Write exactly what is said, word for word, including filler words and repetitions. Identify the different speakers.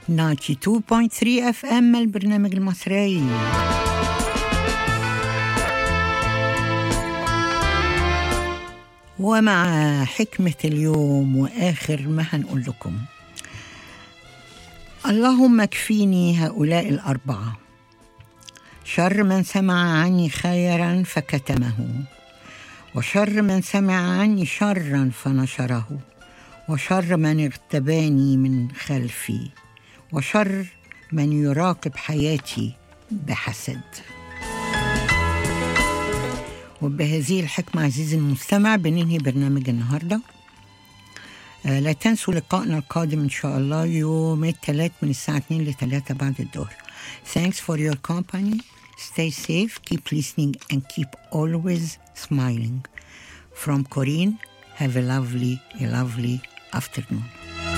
Speaker 1: تسعة وتسعين فاصلة ثلاثة اف ام البرنامج المصري. ومع حكمة اليوم وآخر ما هنقول لكم: اللهم اكفيني هؤلاء الأربعة: شر من سمع عني خيرا فكتمه، وشر من سمع عني شرا فنشره، وشر من اغتباني من خلفي، وشر من يراقب حياتي بحسد. وبهذه الحكمة عزيزي المستمع بننهي برنامج النهاردة. آه لا تنسوا لقائنا القادم إن شاء الله يوم الثلاث من الساعة اثنين لثلاثة بعد الظهر. Thanks for your company. Stay safe, keep listening and keep always smiling. From Corinne, have a lovely, a lovely afternoon.